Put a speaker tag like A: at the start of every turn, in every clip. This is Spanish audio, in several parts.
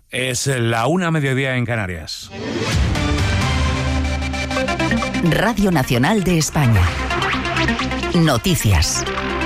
A: Es la 1:00 en Canarias.
B: Radio Nacional de España. Noticias.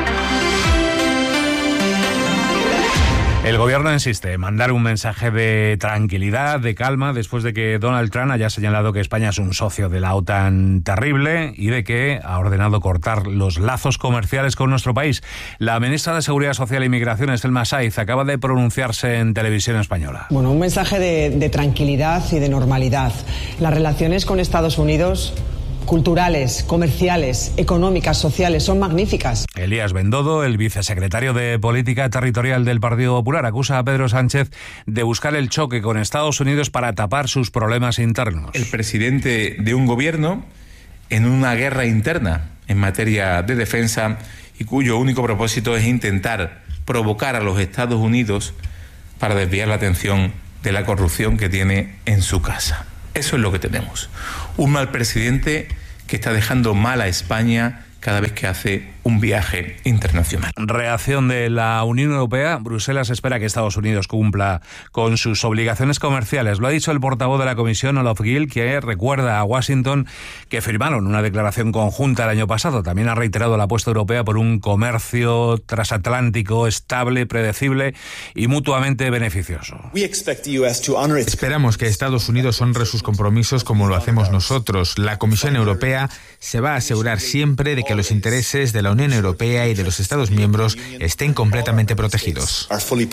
A: El gobierno insiste en mandar un mensaje de tranquilidad, de calma, después de que Donald Trump haya señalado que España es un socio de la OTAN terrible y de que ha ordenado cortar los lazos comerciales con nuestro país. La ministra de Seguridad Social e Inmigración, Selma Saiz, acaba de pronunciarse en televisión española.
C: Bueno, un mensaje de tranquilidad y de normalidad. Las relaciones con Estados Unidos, culturales, comerciales, económicas, sociales, son magníficas.
A: Elías Bendodo, el vicesecretario de Política Territorial del Partido Popular, acusa a Pedro Sánchez de buscar el choque con Estados Unidos para tapar sus problemas internos.
D: El presidente de un gobierno en una guerra interna en materia de defensa y cuyo único propósito es intentar provocar a los Estados Unidos para desviar la atención de la corrupción que tiene en su casa. Eso es lo que tenemos. Un mal presidente que está dejando mal a España cada vez que hace un viaje internacional.
A: Reacción de la Unión Europea. Bruselas espera que Estados Unidos cumpla con sus obligaciones comerciales. Lo ha dicho el portavoz de la Comisión, Olof Gill, que recuerda a Washington que firmaron una declaración conjunta el año pasado. También ha reiterado la apuesta europea por un comercio transatlántico estable, predecible y mutuamente beneficioso.
E: Esperamos que Estados Unidos honre sus compromisos como lo hacemos nosotros. La Comisión Europea se va a asegurar siempre de que los intereses de la Unión Europea y de los Estados miembros estén completamente protegidos.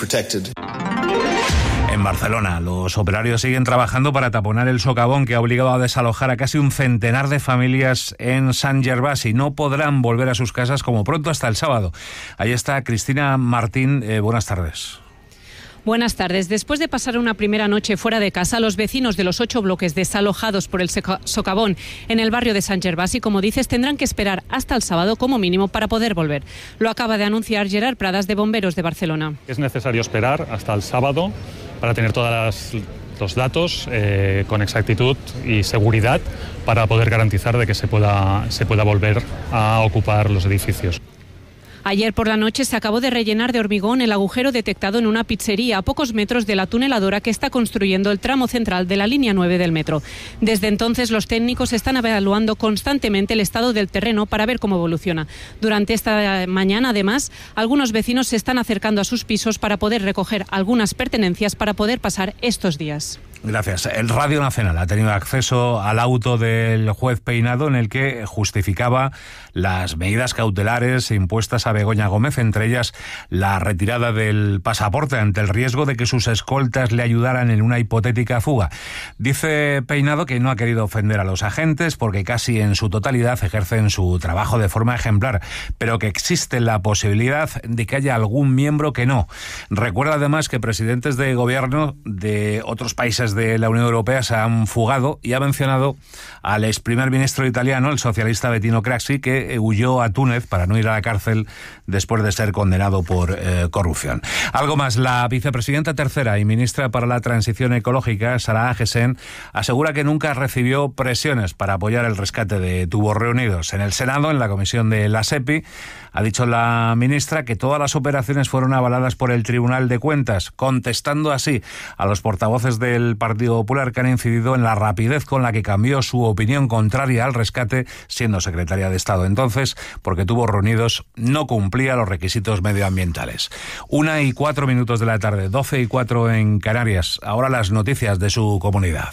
A: En Barcelona, los operarios siguen trabajando para taponar el socavón que ha obligado a desalojar a casi un centenar de familias en Sant Gervasi. No podrán volver a sus casas como pronto hasta el sábado. Ahí está Cristina Martín. Buenas tardes.
F: Buenas tardes. Después de pasar una primera noche fuera de casa, los vecinos de los 8 bloques desalojados por el socavón en el barrio de Sant Gervasi, como dices, tendrán que esperar hasta el sábado como mínimo para poder volver. Lo acaba de anunciar Gerard Pradas, de Bomberos de Barcelona.
G: Es necesario esperar hasta el sábado para tener todos los datos con exactitud y seguridad para poder garantizar de que se pueda volver a ocupar los edificios.
F: Ayer por la noche se acabó de rellenar de hormigón el agujero detectado en una pizzería a pocos metros de la tuneladora que está construyendo el tramo central de la línea 9 del metro. Desde entonces los técnicos están evaluando constantemente el estado del terreno para ver cómo evoluciona. Durante esta mañana, además, algunos vecinos se están acercando a sus pisos para poder recoger algunas pertenencias para poder pasar estos días.
A: Gracias. El Radio Nacional ha tenido acceso al auto del juez Peinado en el que justificaba las medidas cautelares impuestas a Begoña Gómez, entre ellas la retirada del pasaporte ante el riesgo de que sus escoltas le ayudaran en una hipotética fuga. Dice Peinado que no ha querido ofender a los agentes porque casi en su totalidad ejercen su trabajo de forma ejemplar, pero que existe la posibilidad de que haya algún miembro que no. Recuerda además que presidentes de gobierno de otros países de la Unión Europea se han fugado y ha mencionado al ex primer ministro italiano, el socialista Bettino Craxi, que huyó a Túnez para no ir a la cárcel después de ser condenado por corrupción. Algo más, la vicepresidenta tercera y ministra para la Transición Ecológica, Sara Agesen, asegura que nunca recibió presiones para apoyar el rescate de tubos reunidos. En el Senado, en la comisión de la SEPI, ha dicho la ministra que todas las operaciones fueron avaladas por el Tribunal de Cuentas, contestando así a los portavoces del Partido Popular que han incidido en la rapidez con la que cambió su opinión contraria al rescate, siendo secretaria de Estado entonces, porque Tubos Reunidos no cumplía los requisitos medioambientales. 1:04 de la tarde, 12:04 en Canarias. Ahora las noticias de su comunidad.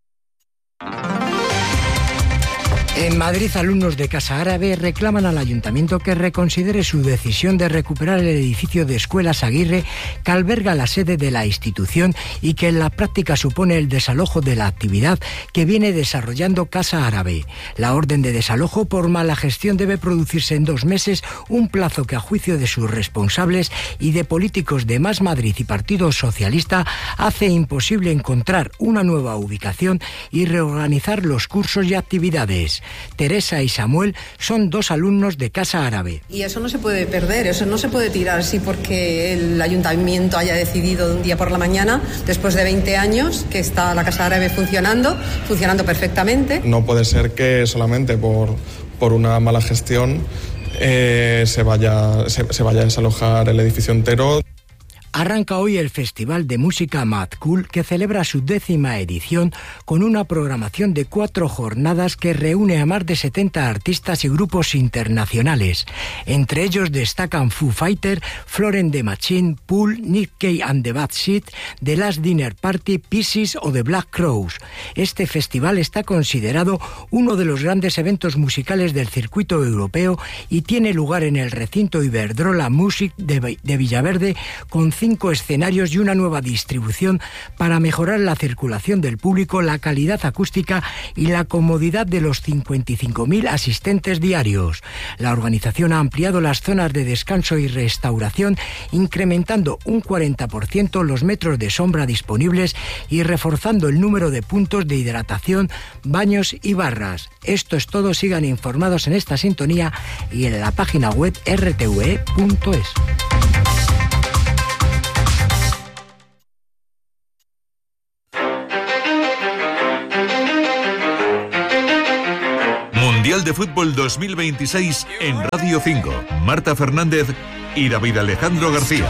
H: En Madrid, alumnos de Casa Árabe reclaman al ayuntamiento que reconsidere su decisión de recuperar el edificio de Escuelas Aguirre que alberga la sede de la institución y que en la práctica supone el desalojo de la actividad que viene desarrollando Casa Árabe. La orden de desalojo por mala gestión debe producirse en 2 meses, un plazo que a juicio de sus responsables y de políticos de Más Madrid y Partido Socialista hace imposible encontrar una nueva ubicación y reorganizar los cursos y actividades. Teresa y Samuel son 2 alumnos de Casa Árabe.
I: Y eso no se puede perder, eso no se puede tirar así porque el ayuntamiento haya decidido de un día por la mañana, después de 20 años que está la Casa Árabe funcionando perfectamente.
J: No puede ser que solamente por una mala gestión se vaya a desalojar el edificio entero.
H: Arranca hoy el Festival de Música Mad Cool, que celebra su 10ª edición con una programación de 4 jornadas que reúne a más de 70 artistas y grupos internacionales. Entre ellos destacan Foo Fighters, Florence and the Machine, Pooh, Nick Cave and the Bad Seeds, The Last Dinner Party, Pixies o The Black Crowes. Este festival está considerado uno de los grandes eventos musicales del circuito europeo y tiene lugar en el recinto Iberdrola Music de Villaverde, con 5 escenarios y una nueva distribución para mejorar la circulación del público, la calidad acústica y la comodidad de los 55.000 asistentes diarios. La organización ha ampliado las zonas de descanso y restauración, incrementando un 40% los metros de sombra disponibles y reforzando el número de puntos de hidratación, baños y barras. Esto es todo. Sigan informados en esta sintonía y en la página web rtve.es.
K: Mundial de Fútbol 2026 en Radio 5. Marta Fernández y David Alejandro García.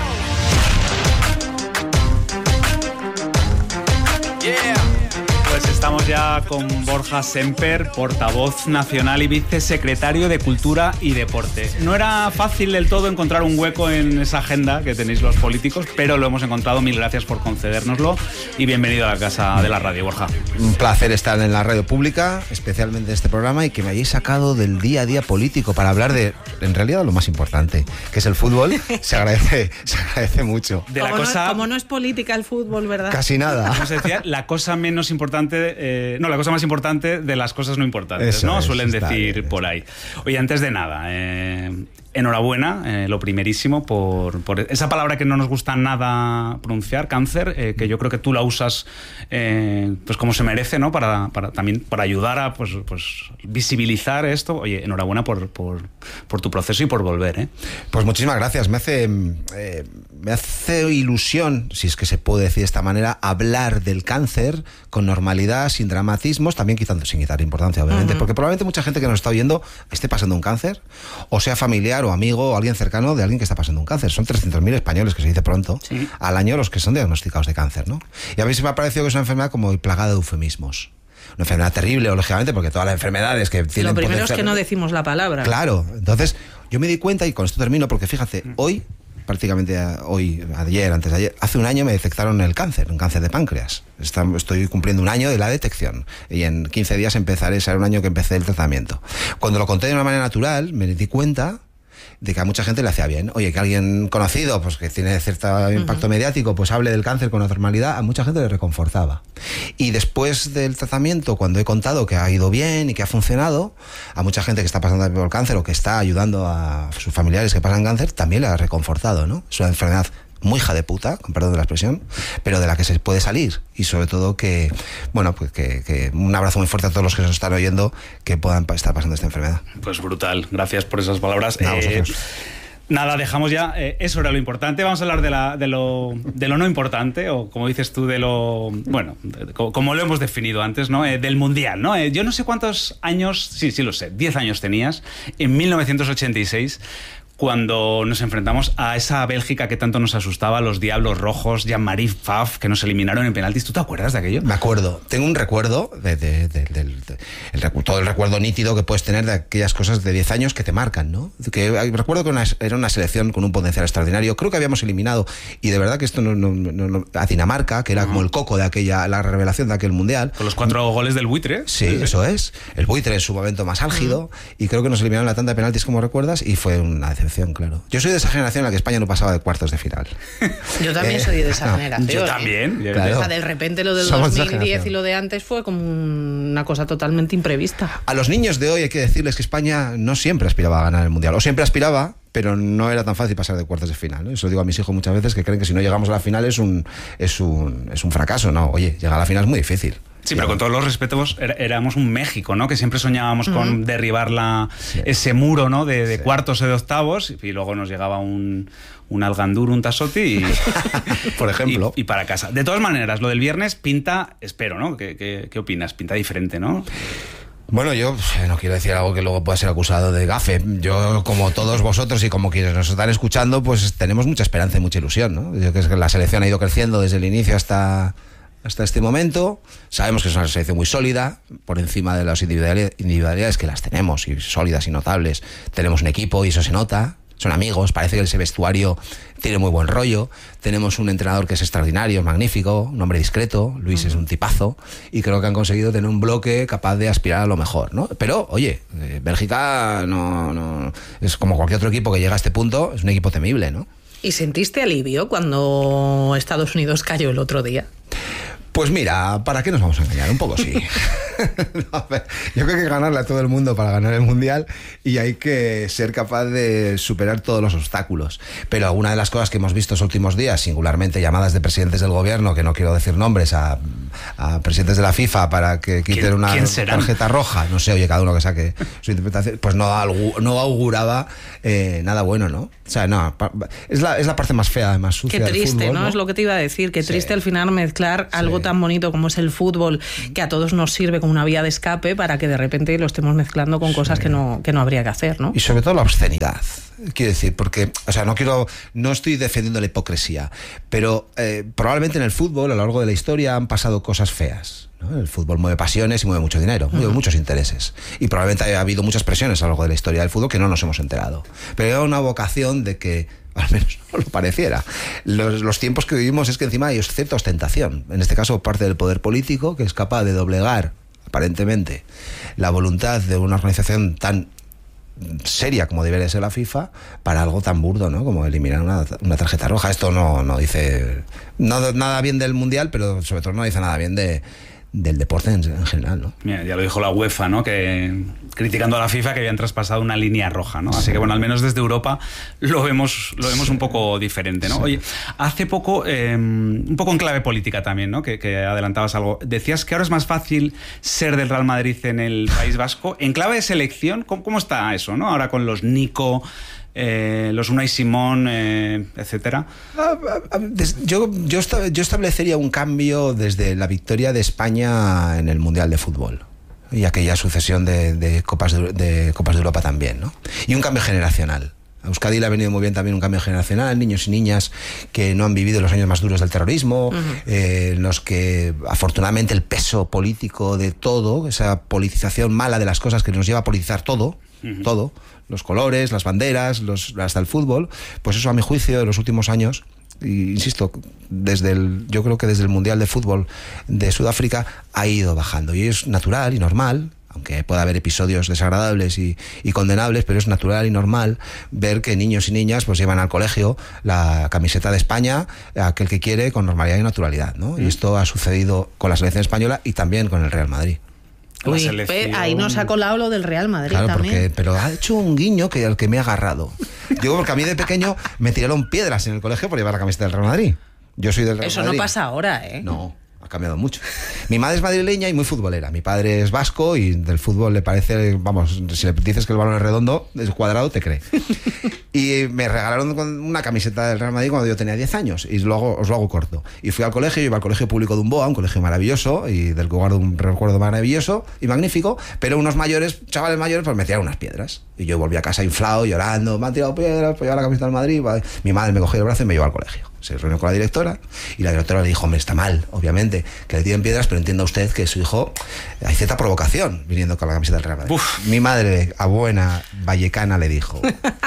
L: Pues estamos ya con Borja Semper, portavoz nacional y vicesecretario de Cultura y Deporte. No era fácil del todo encontrar un hueco en esa agenda que tenéis los políticos, pero lo hemos encontrado. Mil gracias por concedérnoslo y bienvenido a la casa de la radio, Borja.
M: Un placer estar en la radio pública, especialmente en este programa, y que me hayáis sacado del día a día político para hablar de, en realidad, lo más importante, que es el fútbol. Se agradece mucho.
L: De la
N: como no es política el fútbol, ¿verdad?
M: Casi nada.
L: Como se decía, la cosa menos importante, la cosa más importante de las cosas no importantes,
M: eso
L: ¿no?
M: es,
L: Suelen decir
M: bien.
L: Por ahí. Oye, antes de nada, enhorabuena, lo primerísimo, por esa palabra que no nos gusta nada pronunciar, cáncer, que yo creo que tú la usas pues como se merece, ¿no? Para también para ayudar a pues visibilizar esto. Oye, enhorabuena por tu proceso y por volver, ¿eh?
M: Pues muchísimas gracias. Me hace ilusión, si es que se puede decir de esta manera, hablar del cáncer con normalidad, sin dramatismos, también sin quitar importancia, obviamente, porque probablemente mucha gente que nos está oyendo esté pasando un cáncer, o sea familiar o amigo o alguien cercano de alguien que está pasando un cáncer. Son 300.000 españoles, que se dice pronto, sí, al año los que son diagnosticados de cáncer, ¿no? Y a mí se me ha parecido que es una enfermedad como plagada de eufemismos. Una enfermedad terrible, lógicamente, porque todas las enfermedades que tienen...
N: Lo primero es que no decimos la palabra.
M: Claro, entonces yo me di cuenta, y con esto termino, porque fíjate, ayer, antes de ayer, hace un año me detectaron un cáncer de páncreas. Estoy cumpliendo un año de la detección y en 15 días será un año que empecé el tratamiento. Cuando lo conté de una manera natural, me di cuenta de que a mucha gente le hacía bien. Oye, que alguien conocido, pues que tiene cierto impacto mediático, pues hable del cáncer con normalidad, a mucha gente le reconfortaba. Y después del tratamiento, cuando he contado que ha ido bien y que ha funcionado, a mucha gente que está pasando por cáncer o que está ayudando a sus familiares que pasan cáncer, también le ha reconfortado, ¿no? Es una enfermedad muy hija de puta, con perdón de la expresión, pero de la que se puede salir, y sobre todo que un abrazo muy fuerte a todos los que nos están oyendo que puedan estar pasando esta enfermedad.
L: Pues brutal, gracias por esas palabras.
M: Vosotros.
L: Nada, dejamos ya, eso era lo importante. Vamos a hablar de lo no importante, o como dices tú, como lo hemos definido antes, ¿no? Del Mundial, ¿no? Yo no sé cuántos años, sí lo sé, 10 años tenías, en 1986, cuando nos enfrentamos a esa Bélgica que tanto nos asustaba, los Diablos Rojos, Jean-Marie Pfaff, que nos eliminaron en penaltis. ¿Tú te acuerdas de aquello?
M: Me acuerdo. Tengo un recuerdo, todo el recuerdo nítido que puedes tener de aquellas cosas de 10 años que te marcan, ¿no? Recuerdo que era una selección con un potencial extraordinario. Creo que habíamos eliminado, y de verdad que esto a Dinamarca, que era como el coco de la revelación de aquel Mundial.
L: Con los 4 goles del Buitre.
M: Sí, eso es. El Buitre en su momento más álgido, y creo que nos eliminaron la tanda de penaltis, como recuerdas, y fue una decepción. Claro. Yo soy de esa generación en la que España no pasaba de cuartos de final.
N: Yo también soy de esa generación.
L: Yo también.
M: Claro.
N: O sea, de repente lo del 2010 y lo de antes fue como una cosa totalmente imprevista.
M: A los niños de hoy hay que decirles que España no siempre aspiraba a ganar el Mundial. O siempre aspiraba, pero no era tan fácil pasar de cuartos de final, ¿no? Eso digo a mis hijos muchas veces, que creen que si no llegamos a la final es un fracaso. No, oye, llegar a la final es muy difícil.
L: Sí, pero con todos los respetos, éramos un México, ¿no? Que siempre soñábamos con derribar ese muro, ¿no? De cuartos o de octavos, y luego nos llegaba un Algandur, un Tassotti y
M: por ejemplo,
L: y para casa. De todas maneras, lo del viernes pinta, espero, ¿no? ¿Qué opinas? Pinta diferente, ¿no?
M: Bueno, yo no quiero decir algo que luego pueda ser acusado de gafe. Yo, como todos vosotros y como quienes nos están escuchando, pues tenemos mucha esperanza y mucha ilusión, ¿no? Yo creo que la selección ha ido creciendo desde el inicio hasta este momento. Sabemos que es una selección muy sólida, por encima de las individualidades que las tenemos, y sólidas y notables. Tenemos un equipo y eso se nota. Son amigos, parece que ese vestuario tiene muy buen rollo. Tenemos un entrenador que es extraordinario, magnífico, un hombre discreto. Luis es un tipazo y creo que han conseguido tener un bloque capaz de aspirar a lo mejor, ¿no? Pero, oye, Bélgica no es como cualquier otro equipo que llega a este punto, es un equipo temible, ¿no?
N: ¿Y sentiste alivio cuando Estados Unidos cayó el otro día?
M: Pues mira, ¿para qué nos vamos a engañar? Un poco sí. No, yo creo que hay que ganarle a todo el mundo para ganar el Mundial y hay que ser capaz de superar todos los obstáculos. Pero alguna de las cosas que hemos visto estos últimos días, singularmente llamadas de presidentes del gobierno, que no quiero decir nombres, a presidentes de la FIFA para que quiten una tarjeta roja, no sé, oye, cada uno que saque su interpretación, pues no auguraba nada bueno, ¿no? O sea, no, es la parte más fea, más sucia del fútbol.
N: Qué triste, ¿no? Es lo que te iba a decir, qué triste al final mezclar algo tan bonito como es el fútbol, que a todos nos sirve como una vía de escape, para que de repente lo estemos mezclando con cosas que no habría que hacer, ¿no?
M: Y sobre todo la obscenidad, quiero decir, porque, o sea, no estoy defendiendo la hipocresía, pero probablemente en el fútbol a lo largo de la historia han pasado cosas feas, ¿no? El fútbol mueve pasiones y mueve mucho dinero, mueve muchos intereses, y probablemente haya habido muchas presiones a lo largo de la historia del fútbol que no nos hemos enterado, pero era una vocación de que al menos no lo pareciera. Los tiempos que vivimos es que encima hay cierta ostentación, en este caso parte del poder político, que es capaz de doblegar aparentemente la voluntad de una organización tan seria como debería ser la FIFA para algo tan burdo, ¿no? Como eliminar una tarjeta roja. Esto no dice nada bien del Mundial, pero sobre todo no dice nada bien del deporte en general, ¿no?
L: Mira, ya lo dijo la UEFA, ¿no? Que criticando a la FIFA que habían traspasado una línea roja, ¿no? Así que bueno, al menos desde Europa lo vemos un poco diferente, ¿no? Sí. Oye, hace poco, un poco en clave política también, ¿no? Que adelantabas algo. Decías que ahora es más fácil ser del Real Madrid en el País Vasco. En clave de selección, ¿cómo está eso, no? Ahora con los Nico, los Unai Simón, etcétera.
M: Yo establecería un cambio desde la victoria de España en el Mundial de Fútbol y aquella sucesión de Copas de Europa también, ¿no? Y un cambio generacional. A Euskadi le ha venido muy bien también un cambio generacional, niños y niñas que no han vivido los años más duros del terrorismo, en los que afortunadamente el peso político de todo, esa politización mala de las cosas que nos lleva a politizar todo, los colores, las banderas, hasta el fútbol, pues eso a mi juicio de los últimos años, y insisto, yo creo que desde el Mundial de Fútbol de Sudáfrica ha ido bajando, y es natural y normal, aunque pueda haber episodios desagradables y condenables, pero es natural y normal ver que niños y niñas pues llevan al colegio la camiseta de España, aquel que quiere, con normalidad y naturalidad, ¿no? Y esto ha sucedido con la selección española y también con el Real Madrid.
N: Uy, ahí nos ha colado lo del Real Madrid, claro, también.
M: Pero ha hecho un guiño al que me ha agarrado. Digo, porque a mí de pequeño me tiraron piedras en el colegio por llevar la camiseta del Real Madrid. Yo soy del Real Madrid.
N: Eso no pasa ahora, ¿eh?
M: No, ha cambiado mucho. Mi madre es madrileña y muy futbolera. Mi padre es vasco y del fútbol le parece, vamos, si le dices que el balón es redondo, es cuadrado, te cree. Y me regalaron una camiseta del Real Madrid cuando yo tenía 10 años, y luego os lo hago corto. Y fui al colegio, iba al colegio público de Umboa, un colegio maravilloso, y del que guardo un recuerdo maravilloso y magnífico, pero unos chavales mayores, pues me tiraron unas piedras. Y yo volví a casa inflado, llorando, me han tirado piedras, pues llevar la camiseta del Madrid. Mi madre me cogió el brazo y me llevó al colegio. Se reunió con la directora, y la directora le dijo, hombre, está mal, obviamente, que le tiren piedras, pero entienda usted que su hijo, hay cierta provocación viniendo con la camiseta del Real Madrid. Mi madre, a buena vallecana, le dijo,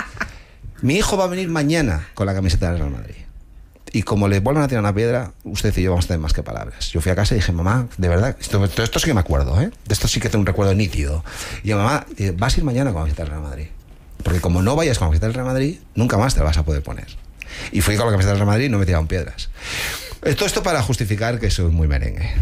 M: mi hijo va a venir mañana con la camiseta del Real Madrid, y como le vuelvan a tirar una piedra, usted y yo vamos a tener más que palabras. Yo fui a casa y dije, mamá, de verdad, esto sí que me acuerdo, ¿eh? De esto sí que tengo un recuerdo nítido. Y yo, mamá, vas a ir mañana con la camiseta del Real Madrid, porque como no vayas con la camiseta del Real Madrid, nunca más te la vas a poder poner. Y fui con la camiseta del Real Madrid y no me tiraron piedras. Todo esto para justificar que soy muy merengue.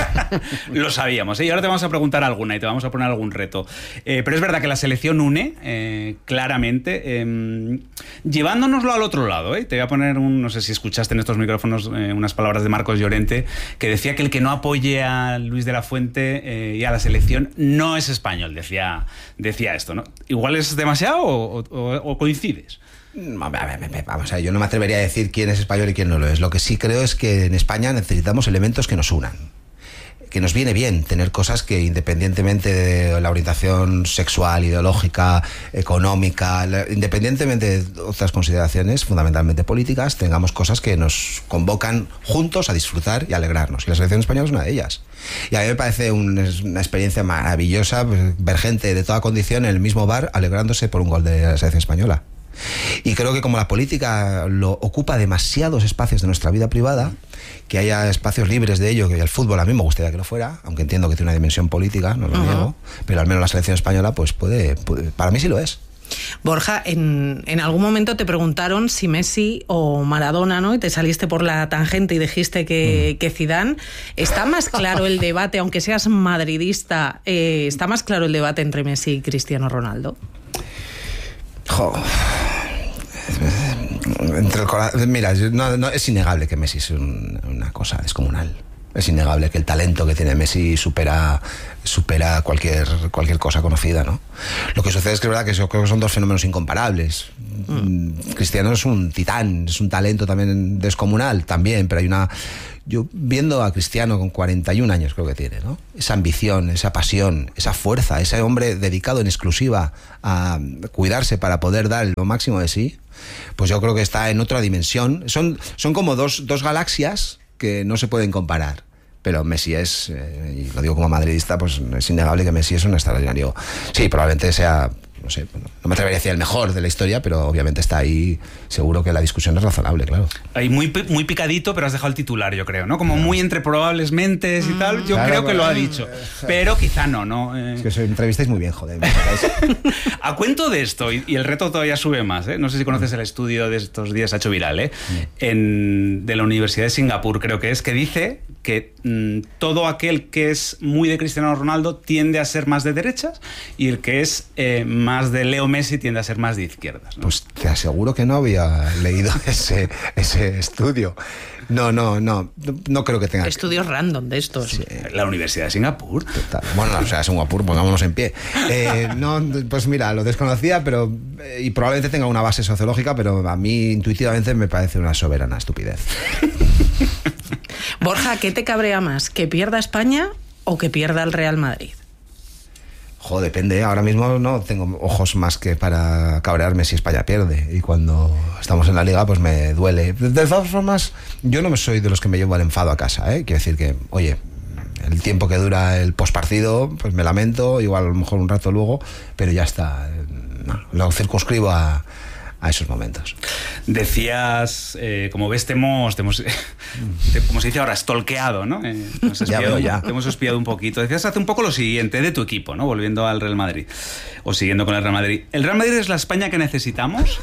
L: Lo sabíamos, ¿eh? Y ahora te vamos a preguntar alguna y te vamos a poner algún reto. Pero es verdad que la selección une, claramente, llevándonoslo al otro lado, ¿eh? Te voy a poner no sé si escuchaste en estos micrófonos unas palabras de Marcos Llorente, que decía que el que no apoye a Luis de la Fuente y a la selección no es español, decía esto, ¿no? ¿Igual es demasiado o coincides?
M: Vamos a ver, yo no me atrevería a decir quién es español y quién no lo es. Lo que sí creo es que en España necesitamos elementos que nos unan, que nos viene bien tener cosas que, independientemente de la orientación sexual, ideológica, económica, independientemente de otras consideraciones fundamentalmente políticas, tengamos cosas que nos convocan juntos a disfrutar y alegrarnos. Y la selección española es una de ellas. Y a mí me parece una experiencia maravillosa ver gente de toda condición en el mismo bar alegrándose por un gol de la selección española. Y creo que como la política lo ocupa demasiados espacios de nuestra vida privada, que haya espacios libres de ello, que el fútbol a mí me gustaría que lo fuera, aunque entiendo que tiene una dimensión política, no lo niego, pero al menos la selección española pues puede, para mí sí lo es.
N: Borja, en algún momento te preguntaron si Messi o Maradona, ¿no? Y te saliste por la tangente y dijiste que Zidane. ¿Está más claro el debate, aunque seas madridista, está más claro el debate entre Messi y Cristiano Ronaldo?
M: Mira, no, es innegable que Messi es una cosa descomunal. Es innegable que el talento que tiene Messi supera cualquier cosa conocida, ¿no? Lo que sucede es que es verdad que yo creo que son dos fenómenos incomparables. Cristiano es un titán, es un talento también descomunal, también, pero yo viendo a Cristiano con 41 años creo que tiene, ¿no? Esa ambición, esa pasión, esa fuerza, ese hombre dedicado en exclusiva a cuidarse para poder dar lo máximo de sí, pues yo creo que está en otra dimensión. Son como dos galaxias que no se pueden comparar. Pero Messi es, y lo digo como madridista, pues es innegable que Messi es un extraordinario. Sí, probablemente sea, no sé, no me atrevería a decir el mejor de la historia, pero obviamente está ahí, seguro que la discusión es razonable, claro.
L: Ahí muy picadito, pero has dejado el titular, yo creo, ¿no? Como muy entre probables mentes y tal, yo creo que lo ha dicho. Pero quizá no.
M: Es que os entrevistáis muy bien, joder.
L: A cuento de esto, y el reto todavía sube más, ¿eh? No sé si conoces el estudio de estos días, ha hecho viral, ¿eh? De la Universidad de Singapur, creo que es, que dice que todo aquel que es muy de Cristiano Ronaldo tiende a ser más de derechas y el que es más de Leo Messi tiende a ser más de izquierdas, ¿no?
M: Pues te aseguro que no había leído ese estudio. No creo que tenga...
N: Estudios random de estos.
L: Sí. La Universidad de Singapur.
M: Total. Bueno, o sea, Singapur, pongámonos en pie. Pues mira, lo desconocía, pero y probablemente tenga una base sociológica, pero a mí intuitivamente me parece una soberana estupidez.
N: Borja, ¿qué te cabrea más? ¿Que pierda España o que pierda el Real Madrid?
M: Depende. Ahora mismo no tengo ojos más que para cabrearme si España pierde. Y cuando estamos en la Liga, pues me duele. De todas formas, yo no soy de los que me llevo el enfado a casa, ¿eh? Quiero decir que, oye, el tiempo que dura el postpartido, pues me lamento, igual a lo mejor un rato luego, pero ya está. Lo circunscribo a esos momentos.
L: Decías, como ves, te hemos como se dice ahora, stalkeado, ¿no? Te hemos espiado un poquito. Decías hace un poco lo siguiente de tu equipo, ¿no? Volviendo al Real Madrid, o siguiendo con el Real Madrid. ¿El Real Madrid es la España que necesitamos?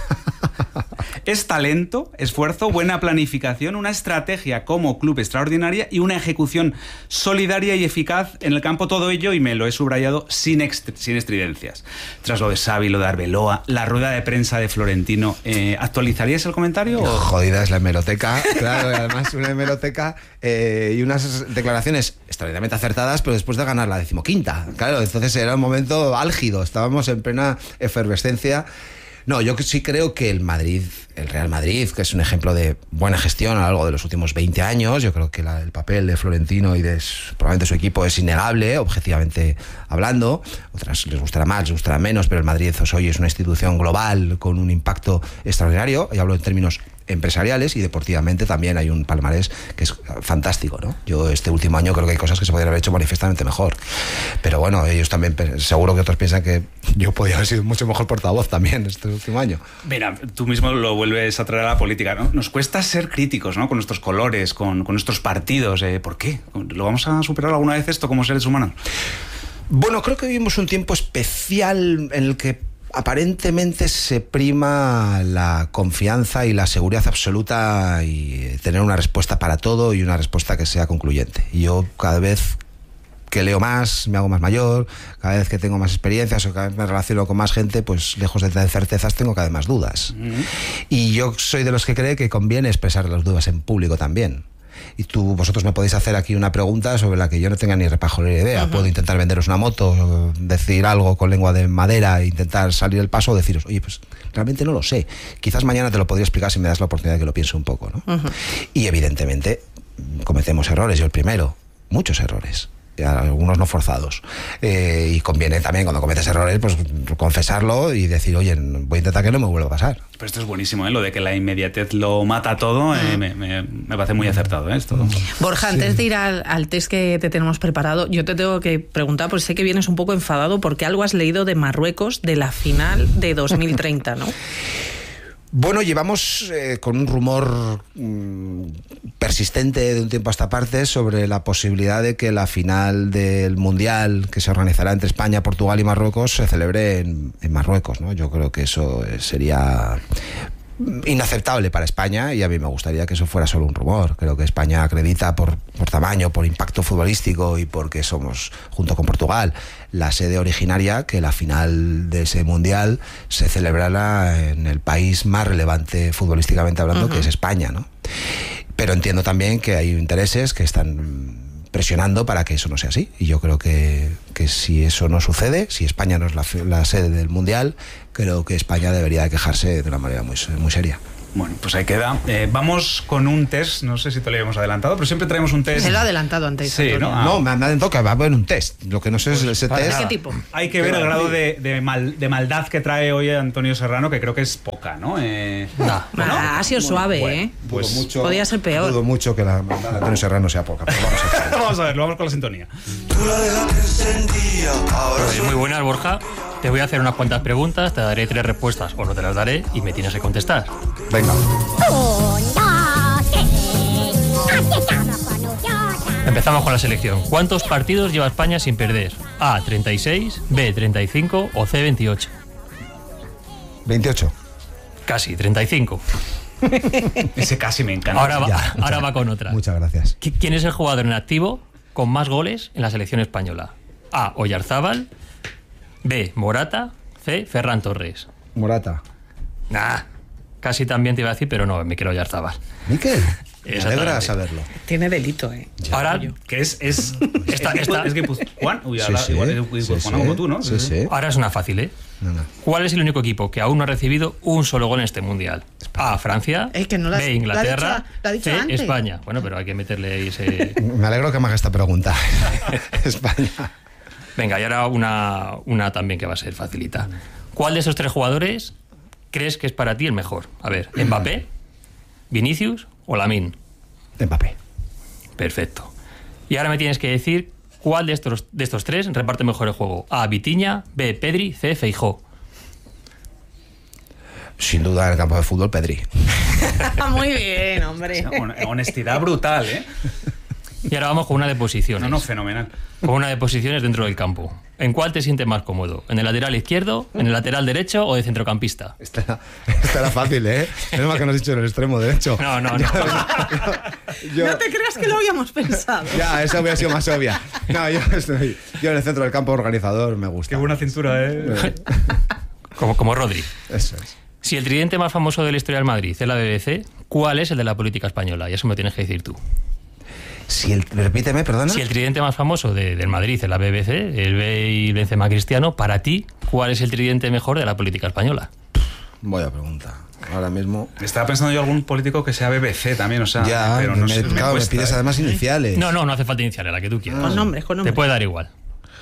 L: Es talento, esfuerzo, buena planificación, una estrategia como club extraordinaria y una ejecución solidaria y eficaz en el campo. Todo ello, y me lo he subrayado, sin estridencias. Tras lo de Xavi, lo de Arbeloa, la rueda de prensa de Florentino, ¿actualizarías el comentario?
M: Jodida es la hemeroteca, claro, y además una hemeroteca y unas declaraciones extraordinariamente acertadas, pero después de ganar la 15ª. Claro, entonces era un momento álgido, estábamos en plena efervescencia. No, yo sí creo que el Real Madrid, que es un ejemplo de buena gestión a lo largo de los últimos 20 años, yo creo que el papel de Florentino y de probablemente su equipo es innegable, objetivamente hablando. Otras les gustará más, les gustará menos, pero el Madrid hoy es una institución global con un impacto extraordinario, y hablo en términos empresariales, y deportivamente también hay un palmarés que es fantástico, ¿no? Yo este último año creo que hay cosas que se podrían haber hecho manifiestamente mejor, pero bueno, ellos también, seguro que otros piensan que yo podría haber sido mucho mejor portavoz también este último año.
L: Mira, tú mismo lo vuelves a traer a la política, ¿no? Nos cuesta ser críticos, ¿no? Con nuestros colores, con nuestros partidos. ¿Por qué? ¿Lo vamos a superar alguna vez esto como seres humanos?
M: Bueno, creo que vivimos un tiempo especial en el que aparentemente se prima la confianza y la seguridad absoluta y tener una respuesta para todo y una respuesta que sea concluyente. Y yo cada vez que leo más, me hago más mayor, cada vez que tengo más experiencias o cada vez me relaciono con más gente, pues lejos de tener certezas tengo cada vez más dudas. Y yo soy de los que cree que conviene expresar las dudas en público también. Y vosotros me podéis hacer aquí una pregunta sobre la que yo no tenga ni repajolera idea. Puedo intentar venderos una moto, decir algo con lengua de madera, intentar salir el paso o deciros, oye, pues realmente no lo sé. Quizás mañana te lo podría explicar si me das la oportunidad de que lo piense un poco, ¿no? Y evidentemente cometemos errores, yo el primero, muchos errores. y algunos no forzados. Y conviene también, cuando cometes errores, pues confesarlo y decir, oye, voy a intentar que no me vuelva a pasar.
L: Pero esto es buenísimo, lo de que la inmediatez lo mata todo, me parece muy acertado, esto.
N: Borja, antes de ir al test que te tenemos preparado, yo te tengo que preguntar, porque sé que vienes un poco enfadado porque algo has leído de Marruecos, de la final de 2030, ¿no?
M: Bueno, llevamos con un rumor persistente de un tiempo a esta parte sobre la posibilidad de que la final del Mundial, que se organizará entre España, Portugal y Marruecos, se celebre en Marruecos, ¿no? Yo creo que eso sería inaceptable para España, y a mí me gustaría que eso fuera solo un rumor. Creo que España acredita por tamaño, por impacto futbolístico y porque somos, junto con Portugal, la sede originaria, que la final de ese mundial se celebrará en el país más relevante futbolísticamente hablando, que es España, ¿no? Pero entiendo también que hay intereses que están presionando para que eso no sea así, y yo creo que si eso no sucede, si España no es la sede del Mundial, creo que España debería de quejarse de una manera muy seria.
L: Bueno, pues ahí queda. Vamos con un test, no sé si te lo habíamos adelantado, pero siempre traemos un test.
N: Se lo ha adelantado antes.
L: Sí, ¿no?
M: No, me han adelantado que va a haber un test. Lo que no sé es ese test.
N: ¿Qué tipo?
L: Hay que ver el grado de maldad que trae hoy Antonio Serrano, que creo que es poca, ¿no?
N: Ha sido suave,
M: Pues
N: podía ser peor.
M: Dudo mucho que la maldad de Antonio Serrano sea poca. Pero
L: vamos a verlo, vamos con la sintonía.
O: Muy buenas, Borja. Te voy a hacer unas cuantas preguntas, te daré 3 respuestas o no te las daré y me tienes que contestar.
M: Venga.
O: Empezamos con la selección. ¿Cuántos partidos lleva España sin perder? A, 36, B, 35 o C, 28.
M: 28.
O: Casi, 35.
L: Ese casi me encanta.
O: Ahora va con otra.
M: Muchas gracias.
O: ¿Quién es el jugador en activo con más goles en la selección española? A, Oyarzábal, B, Morata, C, Ferran Torres.
M: Morata.
O: Casi también te iba a decir, pero no, Mikel Oyarzábal.
M: ¿Mikel? Me alegra saberlo.
N: Tiene delito,
O: Ahora,
L: que es Guipuzcoan. Como tú, ¿no?
M: Sí.
O: Ahora es una fácil,
M: No.
O: ¿Cuál es el único equipo que aún no ha recibido un solo gol en este mundial? A, Francia, B, Inglaterra, C,
N: antes.
O: España. Bueno, pero hay que meterle ahí ese...
M: Me alegro que me haga esta pregunta. España.
O: Venga, y ahora una también que va a ser facilita. ¿Cuál de esos 3 jugadores crees que es para ti el mejor? A ver, ¿Mbappé, Vinicius o Lamine?
M: Mbappé.
O: Perfecto. Y ahora me tienes que decir cuál de estos 3 reparte mejor el juego. A, Vitinha, B, Pedri, C, Feijóo.
M: Sin duda en el campo de fútbol, Pedri.
N: Muy bien, hombre.
L: Honestidad brutal,
O: Y ahora vamos con una de posiciones.
L: No, fenomenal.
O: Con una de posiciones dentro del campo. ¿En cuál te sientes más cómodo? ¿En el lateral izquierdo, en el lateral derecho o de centrocampista?
M: Esta era fácil, Es más que nos has dicho en el extremo derecho.
O: No.
N: No te creas que lo habíamos pensado.
M: Ya, esa hubiera sido más obvia. No, yo en el centro del campo organizador me gusta.
L: Qué buena cintura,
O: Como Rodri.
M: Eso es.
O: Si el tridente más famoso de la historia del Madrid es la BBC, ¿cuál es el de la política española? Y eso me tienes que decir tú.
M: Repíteme, perdona.
O: Si el tridente más famoso del Madrid es la BBC, el B y Benzema Cristiano, para ti, ¿cuál es el tridente mejor de la política española?
M: Voy a preguntar. Ahora mismo...
L: Estaba pensando yo algún político que sea BBC también,
M: Ya,
L: pero no sé.
M: Claro, me pides además iniciales.
O: No hace falta iniciales, la que tú quieras.
N: Con nombres.
O: Te puede dar igual.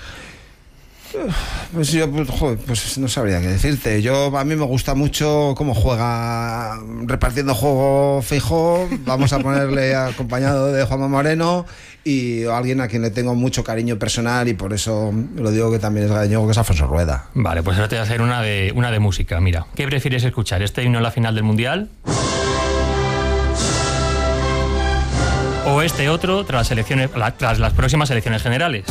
M: Pues yo, pues no sabría qué decirte. A mí me gusta mucho cómo juega repartiendo juego Feijóo. Vamos a ponerle acompañado de Juanma Moreno y alguien a quien le tengo mucho cariño personal, y por eso lo digo que también es gallego, que es Alfonso Rueda.
O: Vale, pues ahora te voy a hacer una de música. Mira, ¿qué prefieres escuchar? ¿Este himno a la final del Mundial? ¿O este otro tras las próximas elecciones generales?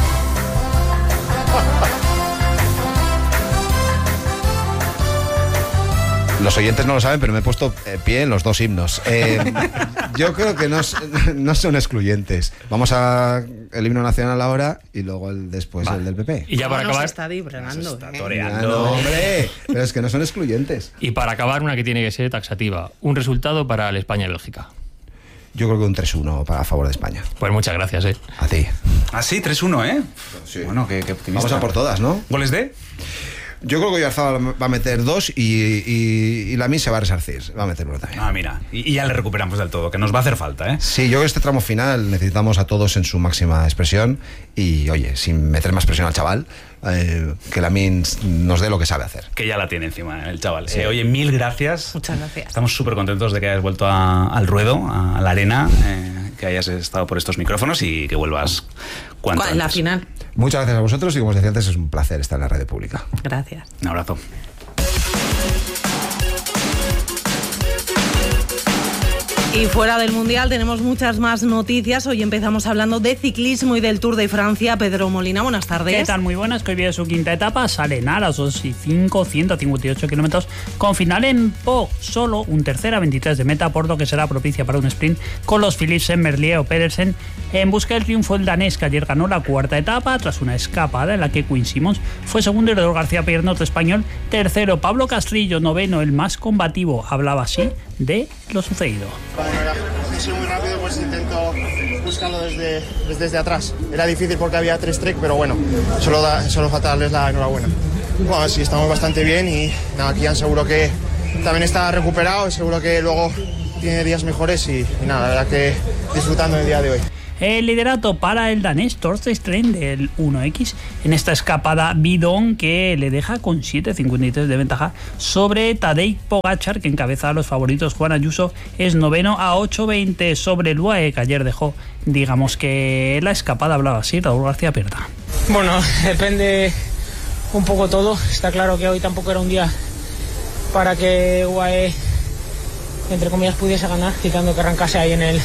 M: Los oyentes no lo saben, pero me he puesto pie en los 2 himnos. Yo creo que no son excluyentes. Vamos a el himno nacional ahora y luego después el del PP.
O: Y ya para acabar...
N: está vibrando.
L: Está toreando.
M: No, hombre, pero es que no son excluyentes.
O: Y para acabar, una que tiene que ser taxativa. Un resultado para el España-Bélgica.
M: Yo creo que un 3-1 a favor de España.
O: Pues muchas gracias,
M: A ti.
L: Ah, sí, 3-1,
M: Sí.
L: Bueno, que
M: vamos a por todas, ¿no?
L: ¿Goles de?
M: Yo creo que Oyarzabal va a meter 2 y Lamine se va a resarcir. Va a meter 1 también.
L: Ah, mira. Y ya le recuperamos del todo, que nos va a hacer falta, ¿eh?
M: Sí, yo creo que este tramo final necesitamos a todos en su máxima expresión y, oye, sin meter más presión al chaval, que Lamine nos dé lo que sabe hacer.
L: Que ya la tiene encima el chaval. Sí. Oye, mil gracias.
N: Muchas gracias.
L: Estamos súper contentos de que hayas vuelto al ruedo, a la arena, que hayas estado por estos micrófonos y que vuelvas cuanto antes.
N: La final.
M: Muchas gracias a vosotros y, como os decía antes, es un placer estar en la radio pública.
N: Gracias.
L: Un abrazo.
N: Y fuera del Mundial tenemos muchas más noticias. Hoy empezamos hablando de ciclismo y del Tour de Francia. Pedro Molina, buenas tardes.
P: ¿Qué tal? Muy buenas, que hoy viene su quinta etapa. Salen a las 2:05, 158 kilómetros, con final en Po. Solo un tercera 23 de meta, por lo que será propicia para un sprint con los Philipsen, Merlier o Pedersen. En busca del triunfo, el danés, que ayer ganó la cuarta etapa tras una escapada en la que Quinn Simmons fue segundo y Redor García Pierno, español, tercero. Pablo Castrillo, noveno, el más combativo, hablaba así de lo sucedido.
Q: Como no era muy rápido, pues intento buscarlo desde atrás. Era difícil porque había 3 trek, pero bueno, solo falta darles la enhorabuena. Bueno, sí, estamos bastante bien y nada, Kian seguro que también está recuperado, seguro que luego tiene días mejores y nada, la verdad que disfrutando el día de hoy.
P: El liderato para el danés Torsten Stren del 1X en esta escapada bidón que le deja con 7,53 de ventaja sobre Tadej Pogačar, que encabeza a los favoritos. Juan Ayuso es noveno a 8,20 sobre el UAE, que ayer dejó, digamos que la escapada, hablaba así Raúl García Pierta.
R: Bueno, depende un poco todo. Está claro que hoy tampoco era un día para que UAE, entre comillas, pudiese ganar, quitando que arrancase ahí en el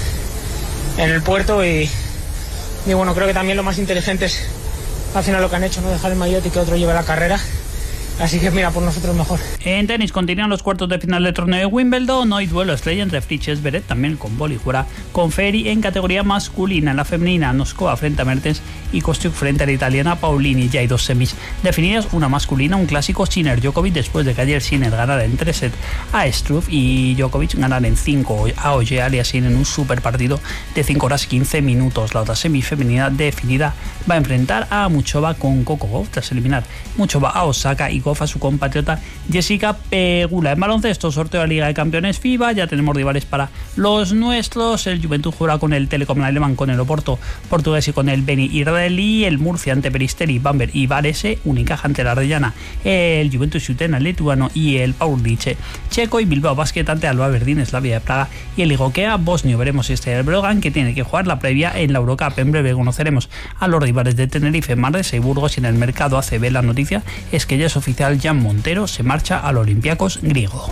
R: puerto y bueno, creo que también lo más inteligente es al final lo que han hecho, no dejar el maillot y que otro lleve la carrera. Así que mira, por nosotros mejor.
P: En tenis continúan los cuartos de final del torneo de Wimbledon. Hoy duelo estrella entre Fritz Beret, también con boli, jugará con Ferri en categoría masculina. En la femenina, Noskova frente a Mertens y Kostyuk frente a la italiana Paulini. Ya hay 2 semis definidas, una masculina, un clásico, Sinner-Djokovic, después de que ayer Sinner ganara en 3 sets a Struff y Djokovic ganara en 5 a Oje Aliassime en un super partido de 5 horas 15 minutos. La otra semifemenina definida va a enfrentar a Muchova con Coco Gauff, tras eliminar Muchova a Osaka y a su compatriota Jessica Pegula. En baloncesto, sorteo de la Liga de Campeones FIBA, ya tenemos rivales para los nuestros. El Juventud jugará con el Telekom alemán, con el Oporto portugués y con el Beni israelí. El Murcia ante Peristeri, Bamberg y Varese. Unicaja ante la Arellana, el Juventus Utena lituano y el Paulice checo. Y Bilbao Basket ante Alba Verdín, Slavia de Praga y el Igokea bosnio. Veremos si este es el Brogan, que tiene que jugar la previa en la Eurocup. En breve conoceremos a los rivales de Tenerife, Manresa y Burgos. Y en el mercado ACB la noticia es que ya es oficial, Jan Montero se marcha al Olympiacos griego.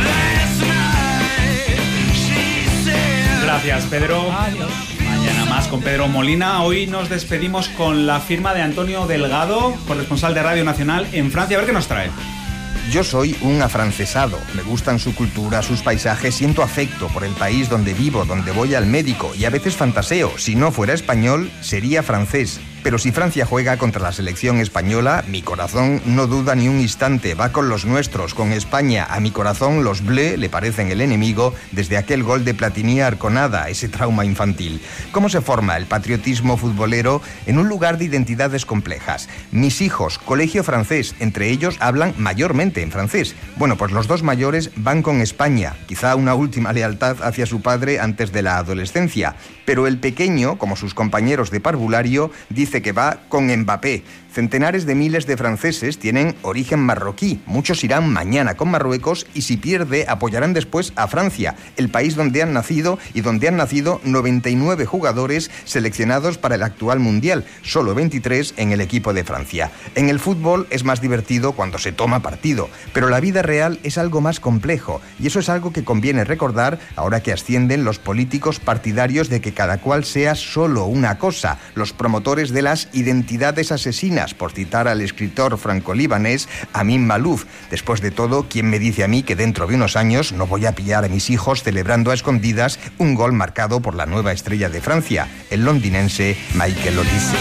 L: Gracias, Pedro.
P: Adiós.
L: Mañana más con Pedro Molina. Hoy nos despedimos con la firma de Antonio Delgado, corresponsal de Radio Nacional en Francia. A ver qué nos trae.
S: Yo soy un afrancesado, me gustan su cultura, sus paisajes, siento afecto por el país donde vivo, donde voy al médico y a veces fantaseo, si no fuera español, sería francés. Pero si Francia juega contra la selección española, mi corazón no duda ni un instante, va con los nuestros, con España. A mi corazón los Bleus le parecen el enemigo desde aquel gol de Platini a Arconada, ese trauma infantil. ¿Cómo se forma el patriotismo futbolero en un lugar de identidades complejas? Mis hijos, colegio francés, entre ellos hablan mayormente en francés. Bueno, pues los 2 mayores van con España, quizá una última lealtad hacia su padre antes de la adolescencia. Pero el pequeño, como sus compañeros de parvulario, dice que va con Mbappé. Centenares de miles de franceses tienen origen marroquí. Muchos irán mañana con Marruecos y si pierde apoyarán después a Francia, el país donde han nacido y donde han nacido 99 jugadores seleccionados para el actual Mundial, solo 23 en el equipo de Francia. En el fútbol es más divertido cuando se toma partido, pero la vida real es algo más complejo y eso es algo que conviene recordar ahora que ascienden los políticos partidarios de que cada cual sea solo una cosa, los promotores de las identidades asesinas, por citar al escritor franco-libanés Amin Malouf. Después de todo, ¿quién me dice a mí que dentro de unos años no voy a pillar a mis hijos celebrando a escondidas un gol marcado por la nueva estrella de Francia, el londinense Michael Olise?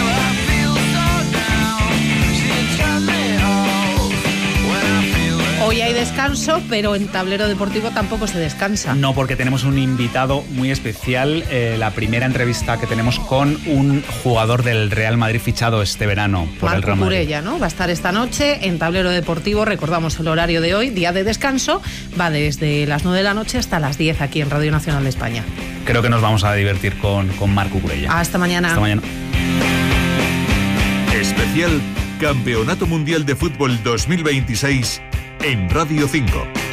N: Hoy Hoy hay descanso, pero en Tablero Deportivo tampoco se descansa.
L: No, porque tenemos un invitado muy especial. La primera entrevista que tenemos con un jugador del Real Madrid fichado este verano por el Real Madrid.
N: Cucurella, ¿no? Va a estar esta noche en Tablero Deportivo. Recordamos el horario de hoy, día de descanso. Va desde las 9 de la noche hasta las 10 aquí en Radio Nacional de España.
L: Creo que nos vamos a divertir con Marc Cucurella.
N: Hasta mañana.
L: Hasta mañana.
K: Especial Campeonato Mundial de Fútbol 2026 en Radio 5.